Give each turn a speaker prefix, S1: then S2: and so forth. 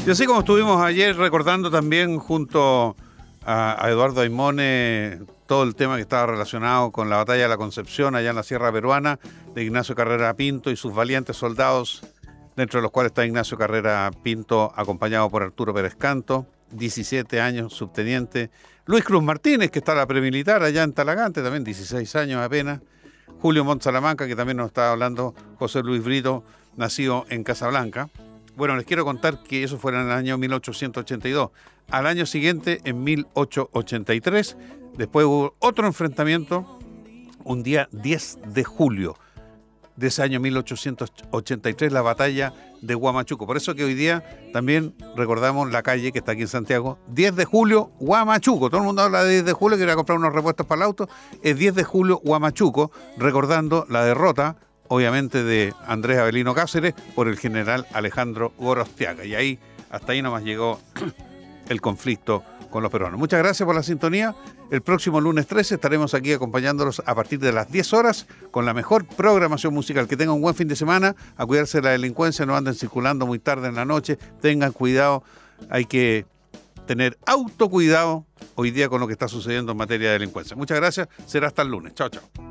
S1: Y así como estuvimos ayer recordando también junto a Eduardo Aimone todo el tema que estaba relacionado con la batalla de la Concepción allá en la Sierra Peruana de Ignacio Carrera Pinto y sus valientes soldados, dentro de los cuales está Ignacio Carrera Pinto acompañado por Arturo Pérez Canto, 17 años, subteniente. Luis Cruz Martínez, que está en la premilitar allá en Talagante, también 16 años apenas. Julio Montt Salamanca, que también nos estaba hablando, José Luis Brito, nacido en Casablanca. Bueno, les quiero contar que eso fue en el año 1882. Al año siguiente, en 1883, después hubo otro enfrentamiento, un día 10 de julio de ese año 1883, la batalla de Huamachuco. Por eso que hoy día también recordamos la calle que está aquí en Santiago, 10 de julio, Huamachuco. Todo el mundo habla de 10 de julio, que ir a comprar unos repuestos para el auto. Es 10 de julio, Huamachuco, recordando la derrota, obviamente, de Andrés Avelino Cáceres por el general Alejandro Gorostiaga. Y ahí, hasta ahí nomás llegó el conflicto con los peruanos. Muchas gracias por la sintonía. El próximo lunes 13 estaremos aquí acompañándolos a partir de las 10 horas con la mejor programación musical. Que tengan un buen fin de semana, a cuidarse de la delincuencia, no anden circulando muy tarde en la noche, tengan cuidado, hay que tener autocuidado hoy día con lo que está sucediendo en materia de delincuencia. Muchas gracias, será hasta el lunes. Chao, chao.